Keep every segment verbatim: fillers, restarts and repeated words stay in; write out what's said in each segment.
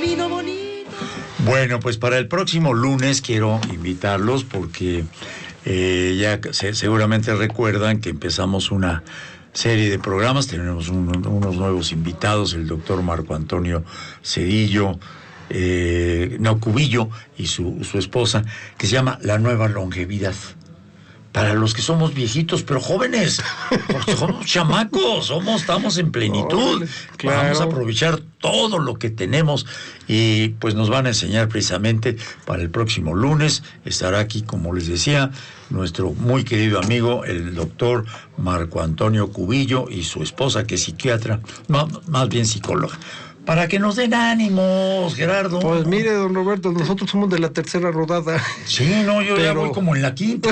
camino bonito. Bueno, pues para el próximo lunes quiero invitarlos porque eh, ya se, seguramente recuerdan que empezamos una serie de programas, tenemos un, unos nuevos invitados, el doctor Marco Antonio Cedillo, eh, no, Cubillo y su, su esposa, que se llama La Nueva Longevidad. Para los que somos viejitos, pero jóvenes, porque somos chamacos, somos, estamos en plenitud. Claro. Vamos a aprovechar todo lo que tenemos y pues nos van a enseñar precisamente para el próximo lunes. Estará aquí, como les decía, nuestro muy querido amigo, el doctor Marco Antonio Cubillo y su esposa, que es psiquiatra, más, más bien psicóloga. Para que nos den ánimos, Gerardo. Pues mire, don Roberto, nosotros somos de la tercera rodada. Sí, no, yo pero... ya voy como en la quinta.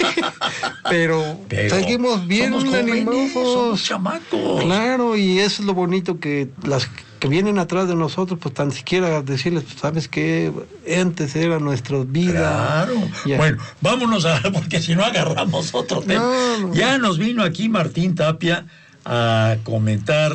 pero, pero seguimos bien animados. Somos chamacos. Claro, y eso es lo bonito, que las que vienen atrás de nosotros, pues tan siquiera decirles, pues, ¿sabes qué? Antes era nuestra vida. Claro. Ya. Bueno, vámonos a, porque si no agarramos otro tema. No, no. Ya nos vino aquí Martín Tapia a comentar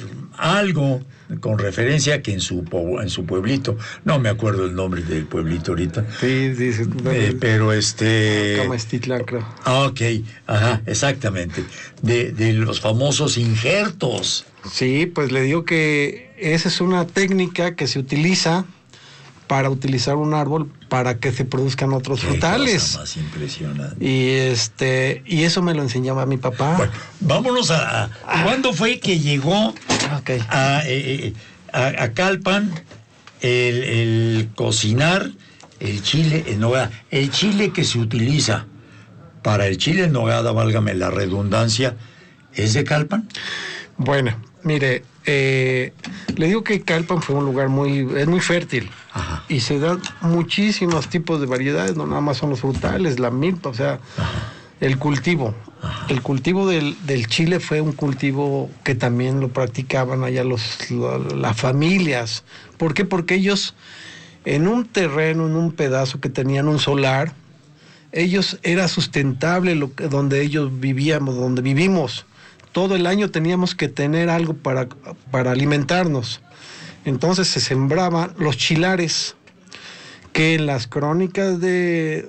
algo con referencia que en su en su pueblito, no me acuerdo el nombre del pueblito ahorita. Sí, dice. Eh, pero este. Camastitlán, creo. Ah, ok, ajá, exactamente. De, de los famosos injertos. Sí, pues le digo que esa es una técnica que se utiliza para utilizar un árbol para que se produzcan otros Qué frutales. Cosa más impresionante. Y este, y eso me lo enseñaba mi papá. Bueno, vámonos a, a ah. ¿cuándo fue que llegó okay. a, eh, a, a Calpan el, el cocinar el chile en nogada? El chile que se utiliza para el chile en nogada, válgame la redundancia, ¿es de Calpan? Bueno, mire, eh, le digo que Calpan fue un lugar muy, es muy fértil. Ajá. Y se dan muchísimos tipos de variedades, no nada más son los frutales, la milpa, o sea, ajá, el cultivo. Ajá. El cultivo del, del chile fue un cultivo que también lo practicaban allá los, los, las familias. ¿Por qué? Porque ellos, en un terreno, en un pedazo que tenían un solar, ellos, era sustentable lo que, donde ellos vivíamos, donde vivimos. Todo el año teníamos que tener algo para, para alimentarnos. Entonces se sembraban los chilares, que en las crónicas de,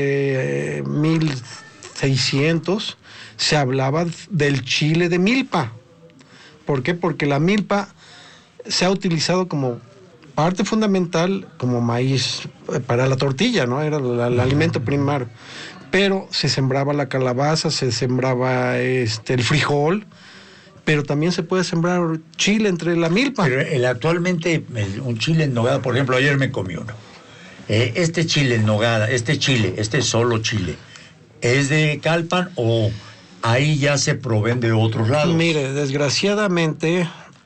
de mil seiscientos se hablaba del chile de milpa. ¿Por qué? Porque la milpa se ha utilizado como parte fundamental, como maíz para la tortilla, ¿no? Era la, el alimento primario. Pero se sembraba la calabaza, se sembraba este, el frijol, pero también se puede sembrar chile entre la milpa. Pero el, actualmente el, un chile en nogada, por ejemplo, ayer me comí uno. Eh, este chile en nogada, este chile, este solo chile, ¿es de Calpan o ahí ya se proveen de otros lados? Mire, desgraciadamente,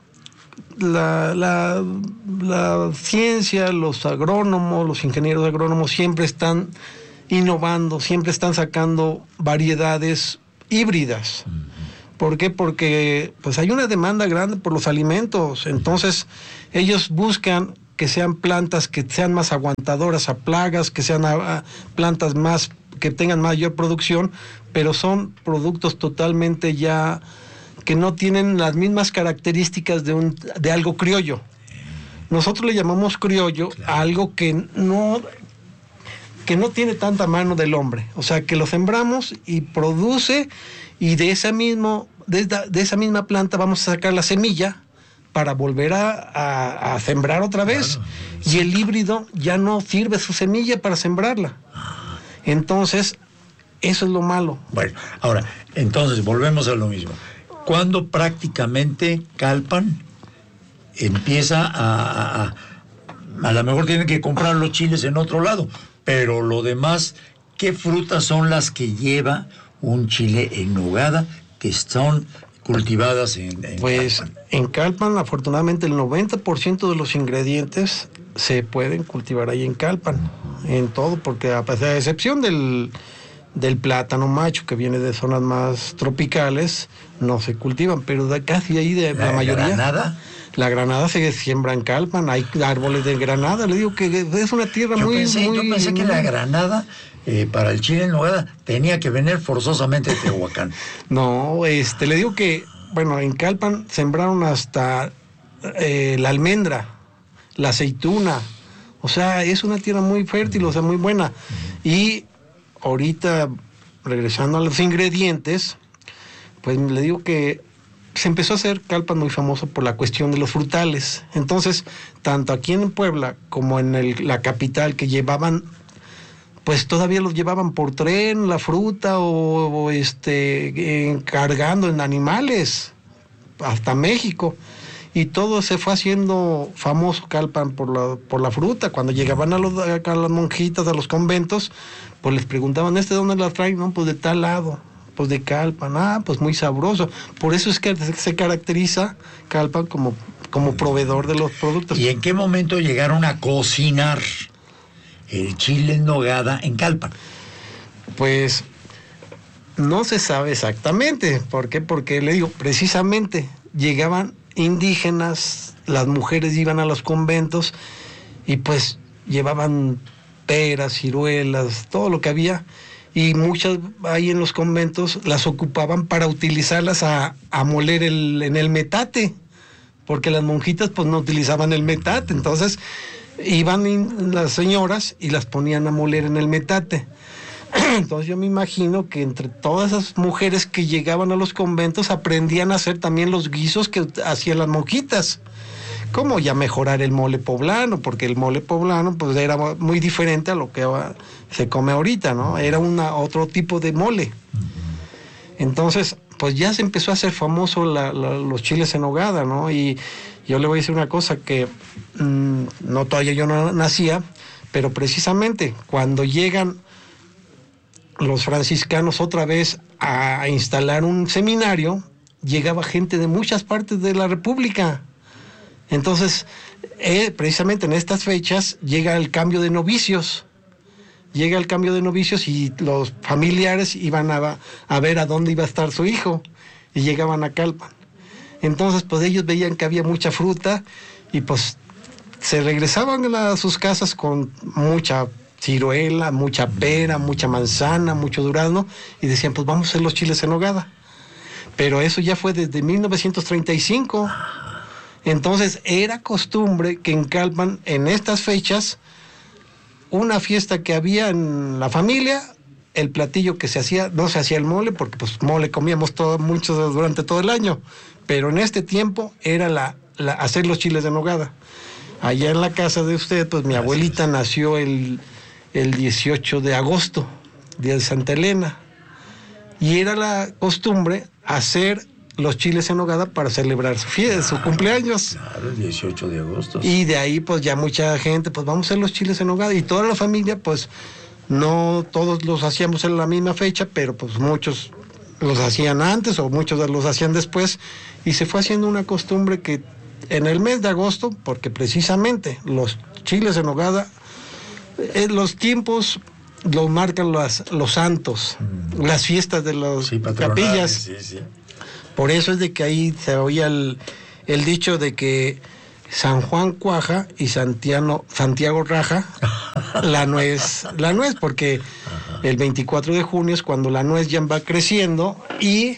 la, la, la ciencia, los agrónomos, los ingenieros agrónomos siempre están innovando, siempre están sacando variedades híbridas. Uh-huh. ¿Por qué? Porque pues hay una demanda grande por los alimentos, entonces ellos buscan que sean plantas que sean más aguantadoras a plagas, que sean a, a plantas más, que tengan mayor producción, pero son productos totalmente ya que no tienen las mismas características de, un, de algo criollo. Nosotros le llamamos criollo a algo que no... que no tiene tanta mano del hombre, o sea, que lo sembramos y produce, y de esa, mismo, de, de esa misma planta vamos a sacar la semilla para volver a, a, a sembrar otra vez, claro, sí. Y el híbrido ya no sirve su semilla para sembrarla. Entonces, eso es lo malo. Bueno, ahora, entonces, volvemos a lo mismo. ¿Cuándo prácticamente Calpan empieza a... a, a lo mejor tienen que comprar los chiles en otro lado, pero lo demás, ¿qué frutas son las que lleva un chile en nogada que son cultivadas en, en pues, Calpan? En Calpan, afortunadamente, el noventa por ciento de los ingredientes se pueden cultivar ahí en Calpan, uh-huh. En todo, porque a excepción del, del plátano macho, que viene de zonas más tropicales, no se cultivan, pero de casi ahí de la, la mayoría... ¿Granada? La granada se siembra en Calpan, hay árboles de granada, le digo que es una tierra yo muy... Pensé, muy yo pensé que la granada, eh, para el chile en nogada, tenía que venir forzosamente de Tehuacán. No, este, le digo que, bueno, en Calpan sembraron hasta eh, la almendra. la aceituna. O sea, es una tierra muy fértil, o sea, muy buena. Y ahorita, regresando a los ingredientes, pues le digo que se empezó a hacer Calpan muy famoso por la cuestión de los frutales. Entonces, tanto aquí en Puebla como en el, la capital, que llevaban, pues todavía los llevaban por tren, la fruta, o, o este, encargando en animales, hasta México. Y todo se fue haciendo famoso Calpan por la, por la fruta. Cuando llegaban a, los, a las monjitas, a los conventos, pues les preguntaban, ¿este dónde la traen? No, pues de tal lado. Pues de Calpan, ah, pues muy sabroso. Por eso es que se caracteriza Calpan como, como proveedor de los productos. ¿Y en qué momento llegaron a cocinar el chile en nogada en Calpan? Pues no se sabe exactamente. ¿Por qué? Porque le digo, precisamente llegaban indígenas, las mujeres iban a los conventos y pues llevaban peras, ciruelas, todo lo que había. Y muchas ahí en los conventos las ocupaban para utilizarlas a, a moler el, en el metate, porque las monjitas pues no utilizaban el metate, entonces iban in, las señoras y las ponían a moler en el metate. Entonces yo me imagino que entre todas esas mujeres que llegaban a los conventos aprendían a hacer también los guisos que hacían las monjitas. Como ya mejorar el mole poblano, porque el mole poblano pues era muy diferente a lo que se come ahorita, ¿no? Era una, otro tipo de mole. Entonces, pues ya se empezó a hacer famoso la, la, los chiles en nogada, ¿no? Y yo le voy a decir una cosa que mmm, no todavía yo no nacía, pero precisamente cuando llegan los franciscanos otra vez a instalar un seminario, llegaba gente de muchas partes de la República. Entonces, eh, precisamente en estas fechas llega el cambio de novicios, llega el cambio de novicios y los familiares iban a, a ver a dónde iba a estar su hijo y llegaban a Calpan. Entonces, pues ellos veían que había mucha fruta y pues se regresaban a sus casas con mucha ciruela, mucha pera, mucha manzana, mucho durazno y decían, pues vamos a hacer los chiles en nogada. Pero eso ya fue desde mil novecientos treinta y cinco. Entonces era costumbre que en Calpan, en estas fechas, una fiesta que había en la familia, el platillo que se hacía, no se hacía el mole, porque pues mole comíamos todo, mucho durante todo el año, pero en este tiempo era la, la hacer los chiles de nogada. Allá en la casa de usted, pues mi Gracias. abuelita nació el, el dieciocho de agosto, día de Santa Elena, y era la costumbre hacer los chiles en nogada para celebrar su fiesta, claro, su cumpleaños. Claro, el dieciocho de agosto. Y de ahí pues ya mucha gente, pues vamos a hacer los chiles en nogada. Y toda la familia, pues no todos los hacíamos en la misma fecha, pero pues muchos los hacían antes o muchos los hacían después. Y se fue haciendo una costumbre que en el mes de agosto, porque precisamente los chiles en nogada, en los tiempos lo marcan los, los santos, mm. las fiestas de las sí, capillas. Sí, sí. Por eso es de que ahí se oía el, el dicho de que San Juan cuaja y Santiago, Santiago raja la nuez, la nuez, porque Ajá. el veinticuatro de junio es cuando la nuez ya va creciendo y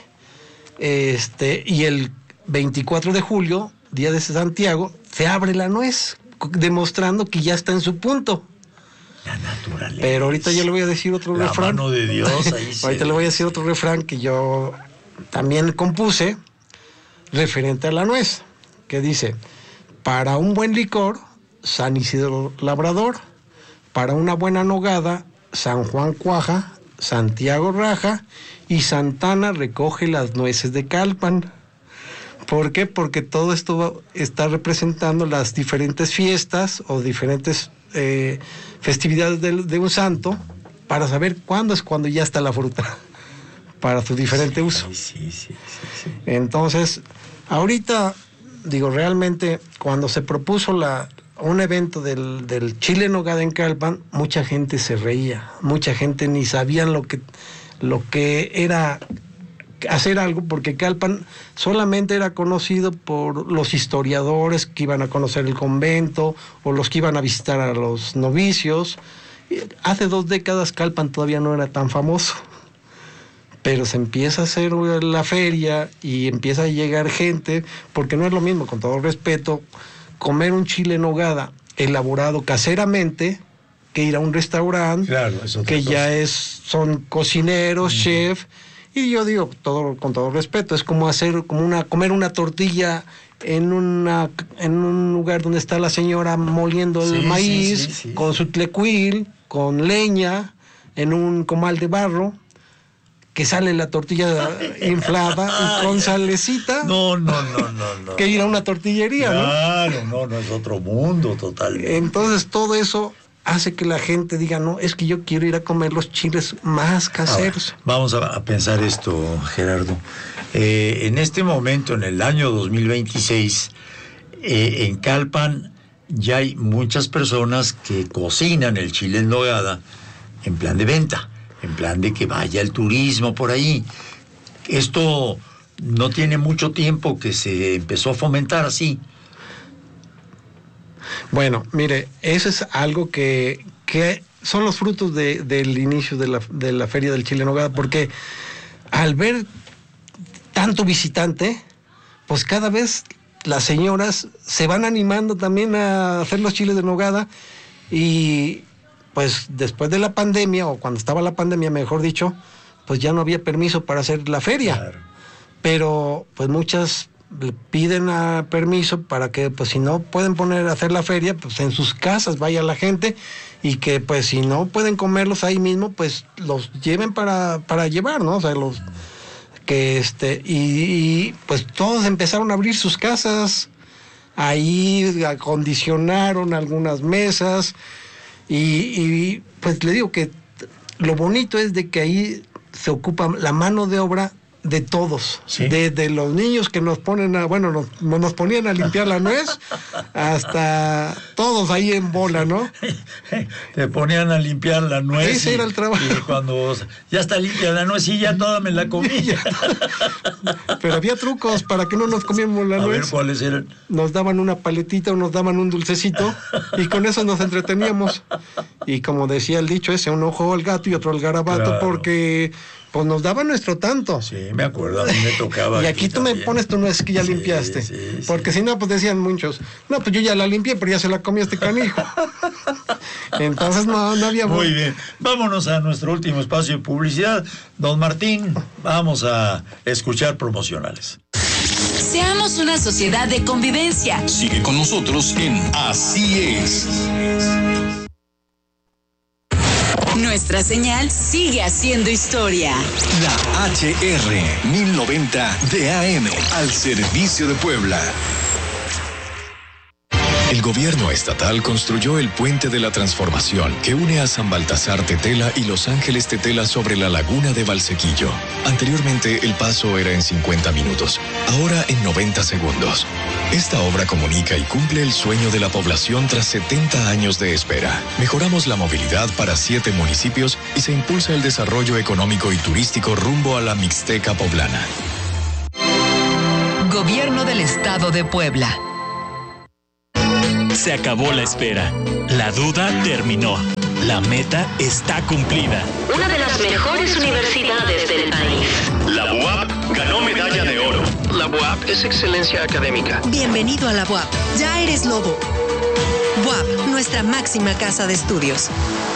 este y el veinticuatro de julio, día de Santiago, se abre la nuez, demostrando que ya está en su punto. La naturaleza. Pero ahorita yo le voy a decir otro la refrán. La mano de Dios. Ahí ahorita le voy a decir otro refrán que yo también compuse referente a la nuez, que dice: para un buen licor, San Isidro Labrador; para una buena nogada, San Juan cuaja, Santiago raja y Santana recoge las nueces de Calpan. ¿Por qué? Porque todo esto está representando las diferentes fiestas o diferentes eh, festividades de, de un santo, para saber cuándo es cuando ya está la fruta para su diferente sí, uso. Sí, sí, sí, sí. Entonces, ahorita, digo, realmente, cuando se propuso la, un evento del, del chile en nogada en Calpan, mucha gente se reía, mucha gente ni sabían lo que, lo que era hacer algo, porque Calpan solamente era conocido por los historiadores que iban a conocer el convento o los que iban a visitar a los novicios. Hace dos décadas Calpan todavía no era tan famoso, pero se empieza a hacer la feria y empieza a llegar gente, porque no es lo mismo, con todo respeto, comer un chile en nogada elaborado caseramente que ir a un restaurante, claro, es que cosa. ya es, son cocineros, uh-huh. chef, y yo digo, todo, con todo respeto, es como hacer, como una, comer una tortilla en una, en un lugar donde está la señora moliendo el sí, maíz, sí, sí, sí. con su tlecuil, con leña, en un comal de barro, que sale la tortilla inflada y con salecita. No, no, no, no, no. Que ir a una tortillería, claro, ¿no? no, no, es otro mundo totalmente. Entonces todo eso hace que la gente diga, no, es que yo quiero ir a comer los chiles más caseros. Ahora, vamos a, a pensar esto, Gerardo. Eh, en este momento, en el año dos mil veintiséis, eh, en Calpan ya hay muchas personas que cocinan el chile en nogada en plan de venta, en plan de que vaya el turismo por ahí. Esto no tiene mucho tiempo que se empezó a fomentar así. Bueno, mire, eso es algo que, que son los frutos de, del inicio de la, de la Feria del Chile en Nogada, porque al ver tanto visitante, pues cada vez las señoras se van animando también a hacer los chiles de nogada, y pues después de la pandemia, o cuando estaba la pandemia, mejor dicho, pues ya no había permiso para hacer la feria. Claro. Pero pues muchas piden a permiso para que, pues si no pueden poner a hacer la feria, pues en sus casas vaya la gente, y que pues si no pueden comerlos ahí mismo, pues los lleven para, para llevar, ¿no? O sea, los que este, y, y pues todos empezaron a abrir sus casas, ahí acondicionaron algunas mesas, y, y pues le digo que lo bonito es de que ahí se ocupa la mano de obra de todos, ¿sí? Desde los niños que nos ponen a, bueno, nos, nos ponían a limpiar la nuez, hasta todos ahí en bola, ¿no? Te ponían a limpiar la nuez. Ese y, era el trabajo. Y cuando ya está limpia la nuez, y ya toda me la comí. Pero había trucos para que no nos comíamos la a nuez. A ver, ¿cuáles eran? Nos daban una paletita o nos daban un dulcecito, y con eso nos entreteníamos. Y como decía el dicho ese, un ojo al gato y otro al garabato, claro. Porque pues nos daban nuestro tanto. Sí, me acuerdo, a mí me tocaba. Y aquí, aquí tú también me pones tu nuez que ya sí, limpiaste. Sí, porque sí. Si no, pues decían muchos, no, pues yo ya la limpié, pero ya se la comió este canijo. Entonces no, no había... Muy bien, vámonos a nuestro último espacio de publicidad. Don Martín, vamos a escuchar promocionales. Seamos una sociedad de convivencia. Sigue con nosotros en Así Es. Nuestra señal sigue haciendo historia. La H R mil noventa de A M, al servicio de Puebla. El gobierno estatal construyó el Puente de la Transformación que une a San Baltasar Tetela y Los Ángeles Tetela sobre la laguna de Valsequillo. Anteriormente el paso era en cincuenta minutos, ahora en noventa segundos. Esta obra comunica y cumple el sueño de la población tras setenta años de espera. Mejoramos la movilidad para siete municipios y se impulsa el desarrollo económico y turístico rumbo a la Mixteca poblana. Gobierno del Estado de Puebla. Se acabó la espera. La duda terminó. La meta está cumplida. Una de las mejores universidades del país. La U A P ganó medalla de oro. La U A P es excelencia académica. Bienvenido a la U A P. Ya eres lobo. U A P, nuestra máxima casa de estudios.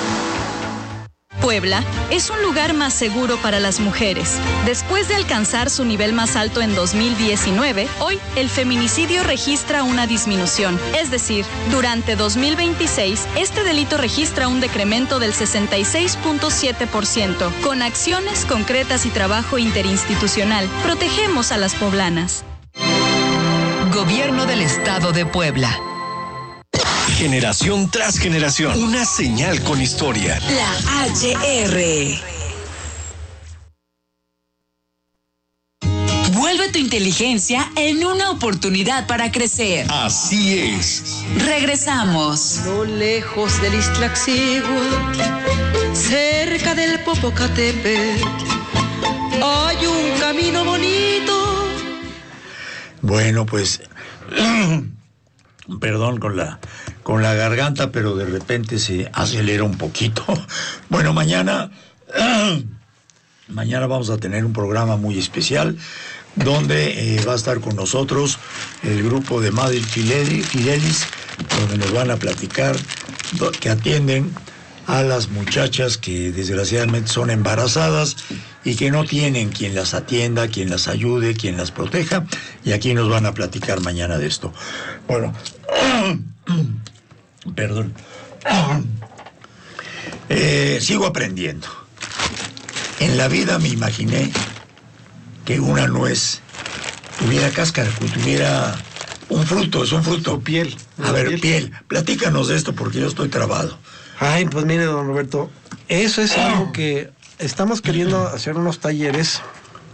Puebla es un lugar más seguro para las mujeres. Después de alcanzar su nivel más alto en dos mil diecinueve, hoy el feminicidio registra una disminución. Es decir, durante dos mil veintiséis, este delito registra un decremento del sesenta y seis punto siete por ciento. Con acciones concretas y trabajo interinstitucional, protegemos a las poblanas. Gobierno del Estado de Puebla. Generación tras generación, una señal con historia. La H R. Vuelve tu inteligencia en una oportunidad para crecer. Así es. Regresamos. No lejos del Ixtlaxíhuatl, cerca del Popocatépetl, hay un camino bonito. Bueno, pues... Perdón con la, con la garganta, pero de repente se acelera un poquito. Bueno, mañana, mañana vamos a tener un programa muy especial donde eh, va a estar con nosotros el grupo de Madre Fidelis, donde nos van a platicar, que atienden a las muchachas que desgraciadamente son embarazadas y que no tienen quien las atienda, quien las ayude, quien las proteja, y aquí nos van a platicar mañana de esto. Bueno, perdón, eh, sigo aprendiendo. En la vida me imaginé que una nuez tuviera cáscara, que tuviera un fruto, es un fruto. Su piel. A ver, piel. piel, platícanos de esto porque yo estoy trabado. Ay, pues mire, don Roberto, eso es algo que estamos queriendo hacer unos talleres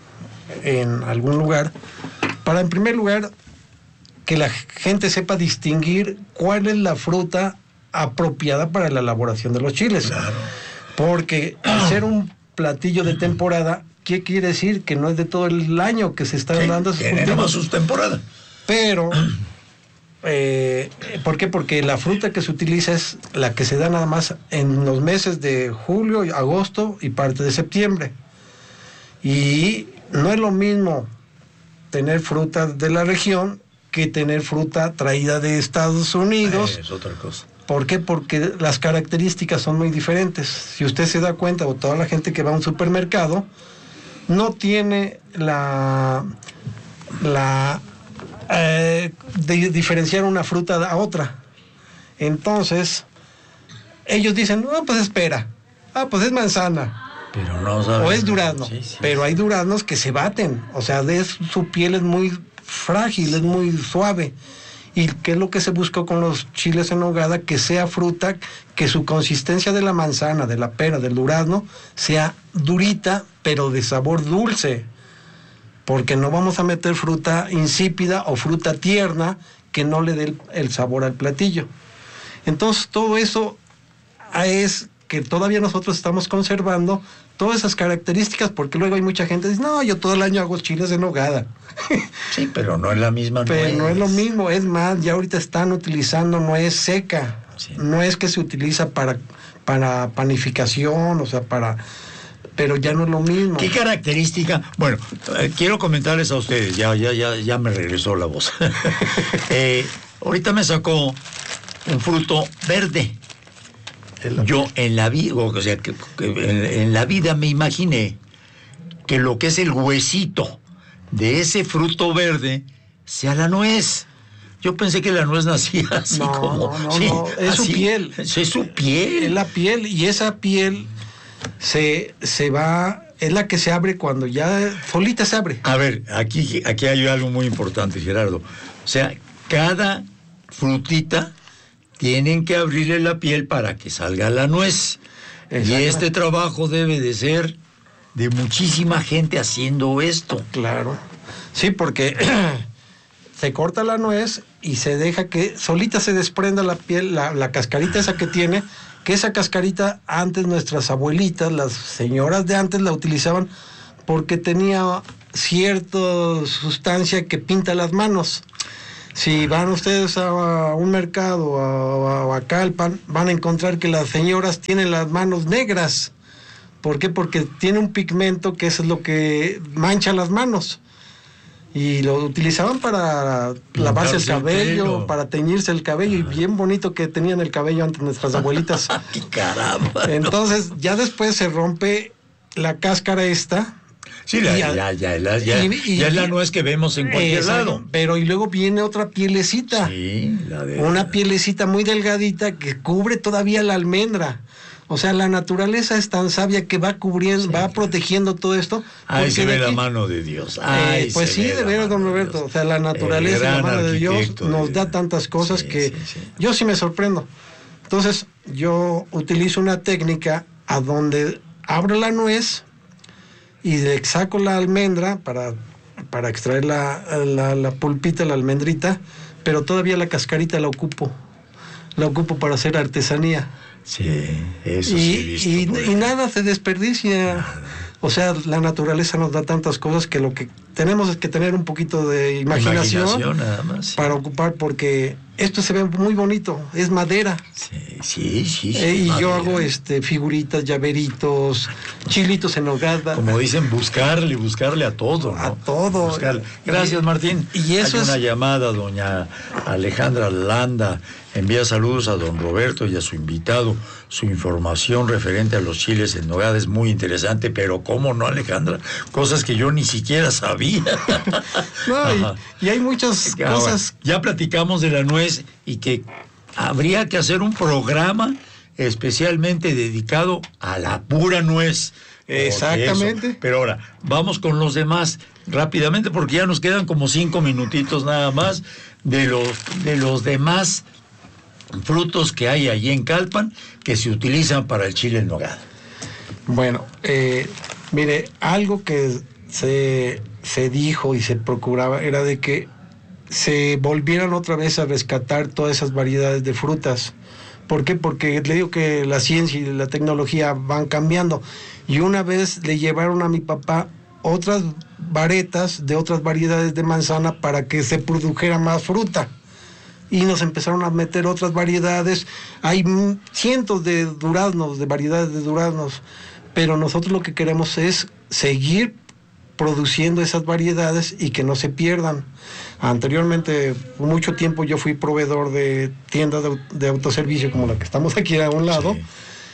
en algún lugar para, en primer lugar, que la gente sepa distinguir cuál es la fruta apropiada para la elaboración de los chiles. Claro. Porque al ser un platillo de temporada, ¿qué quiere decir? Que no es de todo el año que se están Sí, dando esos tiene nada más sus temporadas. Pero, eh, ¿por qué? Porque la fruta que se utiliza es la que se da nada más en los meses de julio, agosto y parte de septiembre. Y no es lo mismo tener fruta de la región que tener fruta traída de Estados Unidos. Eh, es otra cosa. ¿Por qué? Porque las características son muy diferentes. Si usted se da cuenta, o toda la gente que va a un supermercado, no tiene la... la Eh, de diferenciar una fruta a otra. Entonces ellos dicen, no, pues espera, ah, pues es manzana, pero no saben. o es durazno, sí, sí, pero sí. Hay duraznos que se baten, o sea, de, su piel es muy frágil, es muy suave. ¿Y qué es lo que se buscó con los chiles en nogada? Que sea fruta, que su consistencia de la manzana, de la pera, del durazno, sea durita, pero de sabor dulce. Porque no vamos a meter fruta insípida o fruta tierna que no le dé el, el sabor al platillo. Entonces, todo eso es que todavía nosotros estamos conservando todas esas características, porque luego hay mucha gente que dice, no, yo todo el año hago chiles de nogada. Sí, pero no es la misma nuez. Pero no es lo mismo, es más, ya ahorita están utilizando nuez seca, sí. Nuez que se utiliza para, para panificación, o sea, para... pero ya no es lo mismo. ¿Qué característica? Bueno, eh, quiero comentarles a ustedes, ya, ya, ya, ya me regresó la voz. eh, ahorita me sacó un fruto verde. Yo en la vida, o sea, que, que en, en la vida me imaginé que lo que es el huesito de ese fruto verde sea la nuez. Yo pensé que la nuez nacía así no, como... No, no, sí, no, es así, su piel. Es su piel. Es la piel, y esa piel se, se va... Es la que se abre cuando ya solita se abre. A ver, aquí, aquí hay algo muy importante, Gerardo. O sea, cada frutita tienen que abrirle la piel para que salga la nuez. Y este trabajo debe de ser de muchísima gente haciendo esto. Claro. Sí, porque se corta la nuez y se deja que solita se desprenda la piel, la, la cascarita esa que tiene, que esa cascarita antes nuestras abuelitas, las señoras de antes la utilizaban porque tenía cierta sustancia que pinta las manos. Si van ustedes a un mercado o a, a Calpan, van a encontrar que las señoras tienen las manos negras. ¿Por qué? Porque tiene un pigmento que eso es lo que mancha las manos. Y lo utilizaban para lavarse el cabello, el para teñirse el cabello, y bien bonito que tenían el cabello antes nuestras abuelitas. ¡Qué caramba! Entonces, ya después se rompe la cáscara esta. Sí, la, ya, ya, ya, ya, ya, y, y, ya es la nuez que vemos en cualquier exacto, lado. Pero y luego viene otra pielecita. Sí, la de... Una pielecita muy delgadita que cubre todavía la almendra. O sea, la naturaleza es tan sabia que va cubriendo, sí, va protegiendo todo esto. Ahí se ve aquí, la mano de Dios. Eh, pues sí, de veras, don Roberto. O sea, la naturaleza, la mano de Dios nos da tantas cosas sí, que sí, sí. yo sí me sorprendo. Entonces, yo utilizo una técnica a donde abro la nuez y le saco la almendra para, para extraer la, la, la pulpita, la almendrita, pero todavía la cascarita la ocupo. La ocupo para hacer artesanía. Sí, eso y, sí he visto. Y, y nada se desperdicia. Nada. O sea, la naturaleza nos da tantas cosas que lo que tenemos es que tener un poquito de imaginación, imaginación nada más, sí. para ocupar, porque esto se ve muy bonito, es madera. Sí. Sí, sí, sí. Eh, y madre. yo hago este figuritas, llaveritos, chilitos en nogada. Como dicen, buscarle, buscarle a todo, ¿no? A todo. Buscarle. Gracias, Martín. Y eso Hay es... una llamada, doña Alejandra Landa. Envía saludos a don Roberto y a su invitado. Su información referente a los chiles en nogada es muy interesante, pero ¿cómo no, Alejandra? Cosas que yo ni siquiera sabía. No, y, y hay muchas Ahora, cosas. ya platicamos de la nuez y que habría que hacer un programa especialmente dedicado a la pura nuez. Exactamente. Eso. Pero ahora, vamos con los demás rápidamente, porque ya nos quedan como cinco minutitos nada más de los, de los demás frutos que hay allí en Calpan que se utilizan para el chile en nogada. Bueno, eh, mire, algo que se, se dijo y se procuraba era de que se volvieran otra vez a rescatar todas esas variedades de frutas. ¿Por qué? Porque le digo que la ciencia y la tecnología van cambiando. Y una vez le llevaron a mi papá otras varetas de otras variedades de manzana para que se produjera más fruta. Y nos empezaron a meter otras variedades. Hay cientos de duraznos, de variedades de duraznos, pero nosotros lo que queremos es seguir produciendo esas variedades y que no se pierdan. Anteriormente, por mucho tiempo, yo fui proveedor de tiendas de, de autoservicio como la que estamos aquí a un lado. Sí.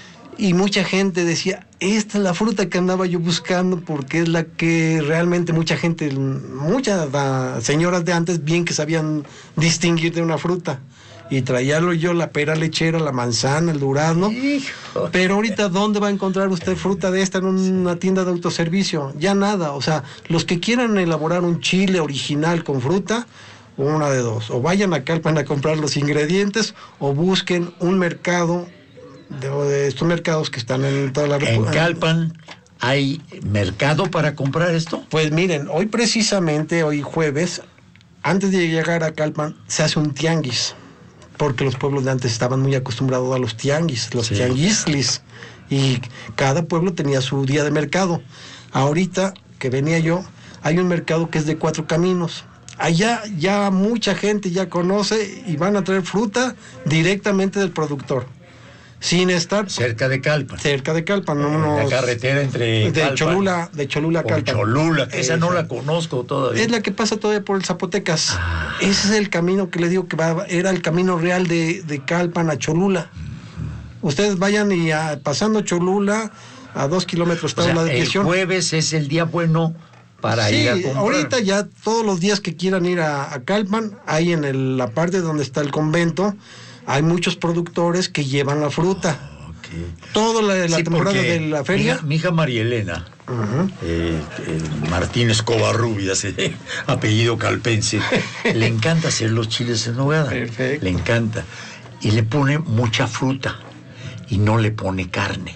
Y mucha gente decía, esta es la fruta que andaba yo buscando, porque es la que realmente mucha gente, muchas uh, señoras de antes bien que sabían distinguir de una fruta. Y traíalo yo, la pera lechera, la manzana, el durazno. Hijo. Pero ahorita, ¿dónde va a encontrar usted fruta de esta en una tienda de autoservicio? Ya nada. O sea, los que quieran elaborar un chile original con fruta, una de dos. O vayan a Calpan a comprar los ingredientes, o busquen un mercado de, de estos mercados que están en toda la República. ¿En Calpan hay mercado para comprar esto? Pues miren, hoy precisamente, hoy jueves, antes de llegar a Calpan, se hace un tianguis. Porque los pueblos de antes estaban muy acostumbrados a los tianguis, los sí. tianguislis, y cada pueblo tenía su día de mercado. Ahorita que venía yo, hay un mercado que es de Cuatro Caminos. Allá ya mucha gente ya conoce y van a traer fruta directamente del productor, sin estar cerca de Calpan. Cerca de Calpan, no, no, la carretera entre de Calpan, Cholula, de Cholula a Calpan. Cholula, esa, esa no la conozco todavía. Es la que pasa todavía por el Zapotecas. Ah. Ese es el camino que le digo que va, era el camino real de, de Calpan a Cholula. Uh-huh. Ustedes vayan y a, pasando Cholula a dos kilómetros está, o sea, la desviación. El jueves es el día bueno para sí, ir a comprar. Ahorita ya todos los días que quieran ir a, a Calpan, ahí en el, la parte donde está el convento, hay muchos productores que llevan la fruta. Oh, okay. Toda la, la sí, temporada de la feria. Mi hija María Elena, uh-huh. eh, eh, Martínez Covarrubias, eh, apellido calpense, le encanta hacer los chiles en nogada. Perfecto. Le encanta. Y le pone mucha fruta y no le pone carne.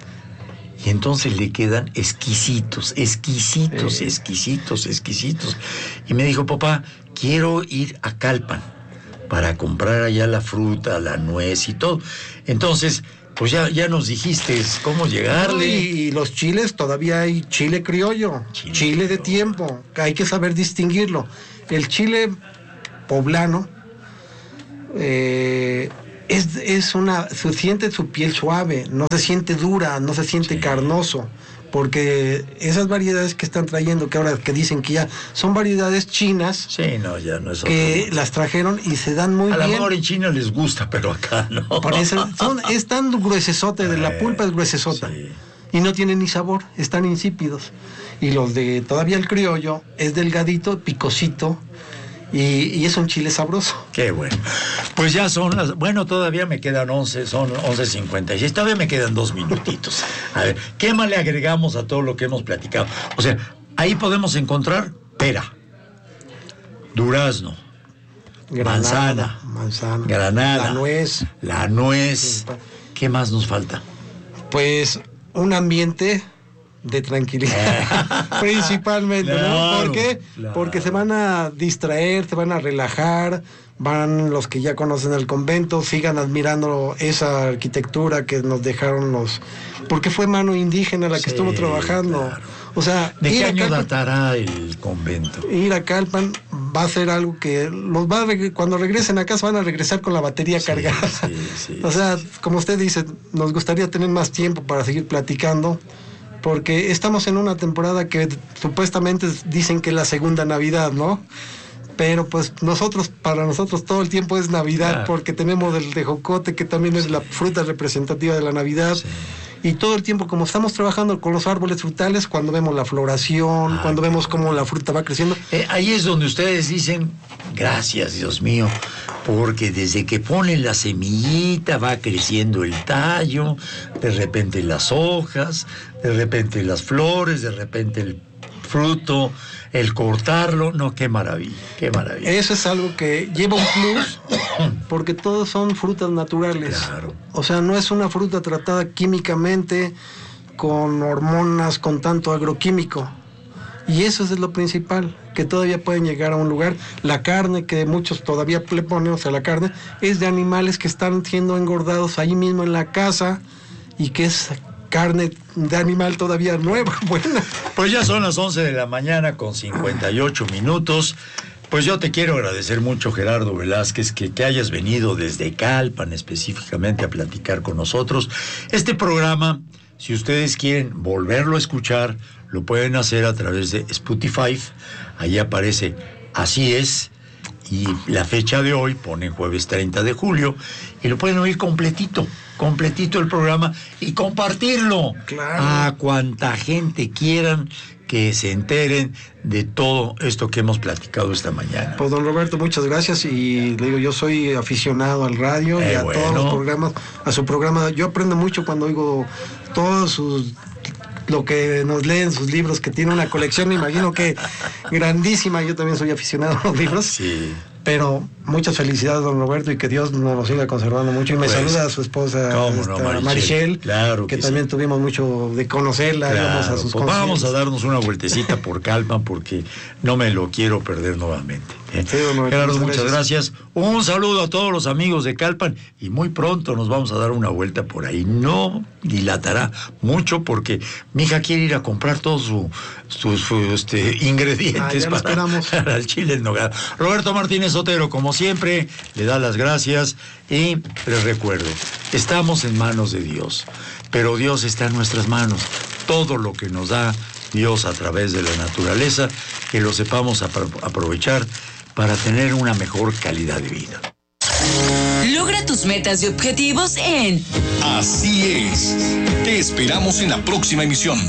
Y entonces le quedan exquisitos, exquisitos, sí. exquisitos, exquisitos. Y me dijo, papá, quiero ir a Calpan para comprar allá la fruta, la nuez y todo. Entonces, pues ya, ya nos dijiste cómo llegarle. Y los chiles, todavía hay chile criollo, chile, chile de tiempo, hay que saber distinguirlo. El chile poblano eh, es, es una, se siente su piel suave, no se siente dura, no se siente sí. carnoso. Porque esas variedades que están trayendo, que ahora que dicen que ya son variedades chinas, sí, no, ya no es que otro. Las trajeron y se dan muy a bien. A lo mejor en China les gusta, pero acá no. Por eso son, es tan gruesesote, de la pulpa es gruesesota. Sí. Y no tienen ni sabor, están insípidos. Y los de todavía el criollo es delgadito, picosito. Y, y es un chile sabroso. Qué bueno. Pues ya son las... Bueno, todavía me quedan once, son once cincuenta y seis. Todavía me quedan dos minutitos. A ver, ¿qué más le agregamos a todo lo que hemos platicado? O sea, ahí podemos encontrar pera, durazno, granada, manzana, manzana, granada, la nuez. La nuez. ¿Qué más nos falta? Pues un ambiente de tranquilidad, principalmente, claro, ¿no? ¿Por qué? Claro. Porque se van a distraer, se van a relajar, van los que ya conocen el convento, sigan admirando esa arquitectura que nos dejaron los... Porque fue mano indígena la que sí, estuvo trabajando. Claro. O sea, ¿de qué año Calpan, datará el convento? Ir a Calpan va a ser algo que los va a reg- cuando regresen a casa van a regresar con la batería sí, cargada. Sí, sí, o sea, como usted dice, nos gustaría tener más tiempo para seguir platicando, porque estamos en una temporada que supuestamente dicen que es la segunda Navidad, ¿no? Pero pues nosotros, para nosotros todo el tiempo es Navidad, claro. Porque tenemos el tejocote, que también es sí. la fruta representativa de la Navidad. Sí. Y todo el tiempo, como estamos trabajando con los árboles frutales, cuando vemos la floración, ah, cuando vemos cómo la fruta va creciendo. Eh, ahí es donde ustedes dicen, gracias Dios mío, porque desde que ponen la semillita va creciendo el tallo, de repente las hojas, de repente las flores, de repente el fruto, el cortarlo, no, qué maravilla, qué maravilla. Eso es algo que lleva un plus, porque todos son frutas naturales. Claro. O sea, no es una fruta tratada químicamente, con hormonas, con tanto agroquímico. Y eso es lo principal, que todavía pueden llegar a un lugar. La carne que muchos todavía le ponen, o sea, la carne, es de animales que están siendo engordados ahí mismo en la casa, y que es carne de animal todavía nueva, buena. Pues ya son las once de la mañana con cincuenta y ocho minutos. Pues yo te quiero agradecer mucho, Gerardo Velázquez, que, que hayas venido desde Calpan específicamente a platicar con nosotros. Este programa, si ustedes quieren volverlo a escuchar, lo pueden hacer a través de Spotify. Ahí aparece Así Es, y la fecha de hoy pone jueves treinta de julio, y lo pueden oír completito, completito el programa, y compartirlo claro. a cuanta gente quieran que se enteren de todo esto que hemos platicado esta mañana. Pues don Roberto, muchas gracias, y le digo, yo soy aficionado al radio eh, y a bueno. todos los programas, a su programa. Yo aprendo mucho cuando oigo todos sus... lo que nos leen, sus libros, que tiene una colección, me imagino que grandísima. Yo también soy aficionado a los libros. Sí. Pero muchas felicidades, don Roberto, y que Dios nos lo siga conservando mucho. Y me pues, saluda a su esposa, cómo esta, no, Marichel, Marichel, claro que, que también sí. tuvimos mucho de conocerla. Claro, íbamos a sus pues vamos a darnos una vueltecita por Calpan, porque no me lo quiero perder nuevamente. ¿eh? Sí, don Roberto, Gerardo, muchas gracias. gracias. Un saludo a todos los amigos de Calpan, y muy pronto nos vamos a dar una vuelta por ahí. No dilatará mucho, porque mi hija quiere ir a comprar todos sus su, su, este, ingredientes ah, para, para el chile en nogada. Roberto Martínez Otero, como siempre, le da las gracias, y les recuerdo, estamos en manos de Dios, pero Dios está en nuestras manos. Todo lo que nos da Dios a través de la naturaleza, que lo sepamos apro- aprovechar para tener una mejor calidad de vida. Logra tus metas y objetivos en Así Es. Te esperamos en la próxima emisión.